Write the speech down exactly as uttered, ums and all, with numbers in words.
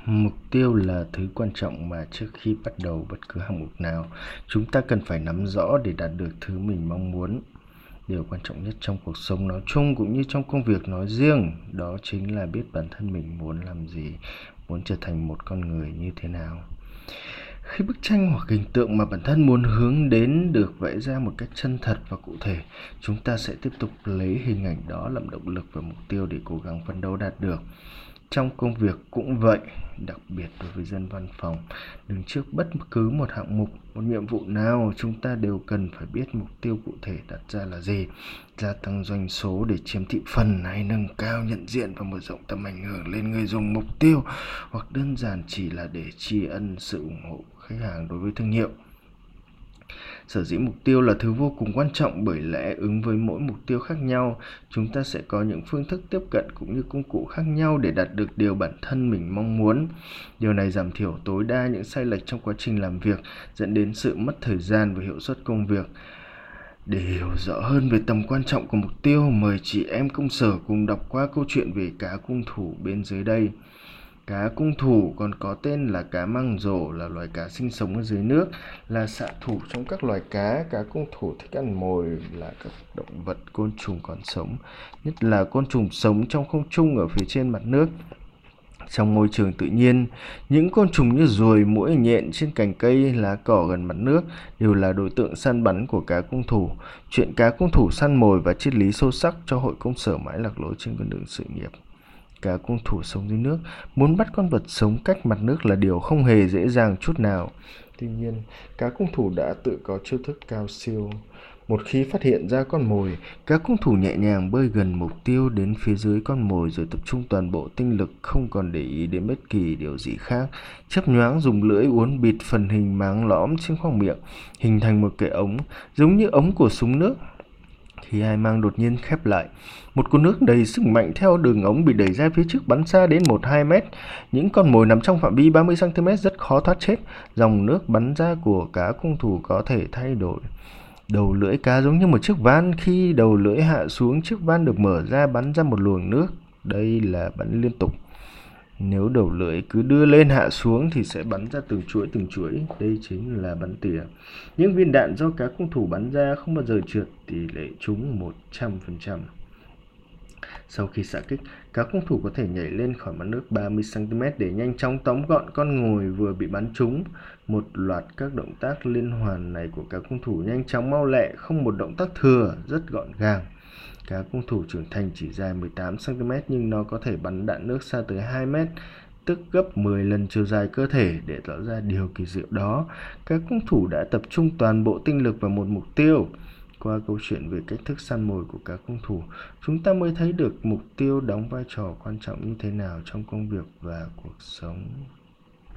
Mục tiêu là thứ quan trọng mà trước khi bắt đầu bất cứ hạng mục nào, chúng ta cần phải nắm rõ để đạt được thứ mình mong muốn. Điều quan trọng nhất trong cuộc sống nói chung cũng như trong công việc nói riêng, đó chính là biết bản thân mình muốn làm gì, muốn trở thành một con người như thế nào. Khi bức tranh hoặc hình tượng mà bản thân muốn hướng đến được vẽ ra một cách chân thật và cụ thể, chúng ta sẽ tiếp tục lấy hình ảnh đó làm động lực và mục tiêu để cố gắng phấn đấu đạt được. Trong công việc cũng vậy, đặc biệt đối với dân văn phòng, đứng trước bất cứ một hạng mục, một nhiệm vụ nào, chúng ta đều cần phải biết mục tiêu cụ thể đặt ra là gì, gia tăng doanh số để chiếm thị phần hay nâng cao nhận diện và mở rộng tầm ảnh hưởng lên người dùng mục tiêu, hoặc đơn giản chỉ là để tri ân sự ủng hộ của khách hàng đối với thương hiệu. Sở dĩ mục tiêu là thứ vô cùng quan trọng bởi lẽ ứng với mỗi mục tiêu khác nhau, chúng ta sẽ có những phương thức tiếp cận cũng như công cụ khác nhau để đạt được điều bản thân mình mong muốn. Điều này giảm thiểu tối đa những sai lệch trong quá trình làm việc, dẫn đến sự mất thời gian và hiệu suất công việc. Để hiểu rõ hơn về tầm quan trọng của mục tiêu, mời chị em công sở cùng đọc qua câu chuyện về cá cung thủ bên dưới đây. Cá cung thủ còn có tên là cá măng rổ, là loài cá sinh sống ở dưới nước, là xạ thủ trong các loài cá. Cá cung thủ thích ăn mồi là các động vật côn trùng còn sống, nhất là côn trùng sống trong không trung ở phía trên mặt nước. Trong môi trường tự nhiên, những côn trùng như ruồi, muỗi, nhện trên cành cây, lá cỏ gần mặt nước đều là đối tượng săn bắn của cá cung thủ. Chuyện cá cung thủ săn mồi và triết lý sâu sắc cho hội công sở mãi lạc lối trên con đường sự nghiệp. Cá cung thủ sống dưới nước, muốn bắt con vật sống cách mặt nước là điều không hề dễ dàng chút nào. Tuy nhiên, cá cung thủ đã tự có chiêu thức cao siêu. Một khi phát hiện ra con mồi, cá cung thủ nhẹ nhàng bơi gần mục tiêu đến phía dưới con mồi rồi tập trung toàn bộ tinh lực, không còn để ý đến bất kỳ điều gì khác. Chớp nhoáng dùng lưỡi uốn bịt phần hình máng lõm trên khoang miệng, hình thành một cái ống, giống như ống của súng nước. Khi hai mang đột nhiên khép lại, một cột nước đầy sức mạnh theo đường ống bị đẩy ra phía trước bắn xa đến một hai mét. Những con mồi nằm trong phạm vi ba mươi xăng ti mét rất khó thoát chết. Dòng nước bắn ra của cá cung thủ có thể thay đổi. Đầu lưỡi cá giống như một chiếc van, khi đầu lưỡi hạ xuống, chiếc van được mở ra bắn ra một luồng nước. Đây là bắn liên tục. Nếu đầu lưỡi cứ đưa lên hạ xuống thì sẽ bắn ra từng chuỗi từng chuỗi, đây chính là bắn tỉa. Những viên đạn do cá cung thủ bắn ra không bao giờ trượt, tỷ lệ trúng một trăm phần trăm. Sau khi xạ kích, cá cung thủ có thể nhảy lên khỏi mặt nước ba mươi xăng ti mét để nhanh chóng tóm gọn con mồi vừa bị bắn trúng. Một loạt các động tác liên hoàn này của cá cung thủ nhanh chóng mau lẹ, không một động tác thừa, rất gọn gàng. Cá cung thủ trưởng thành chỉ dài mười tám xăng ti mét nhưng nó có thể bắn đạn nước xa tới hai mét, tức gấp mười lần chiều dài cơ thể. Để tỏ ra điều kỳ diệu đó, cá cung thủ đã tập trung toàn bộ tinh lực vào một mục tiêu. Qua câu chuyện về cách thức săn mồi của cá cung thủ, chúng ta mới thấy được mục tiêu đóng vai trò quan trọng như thế nào trong công việc và cuộc sống.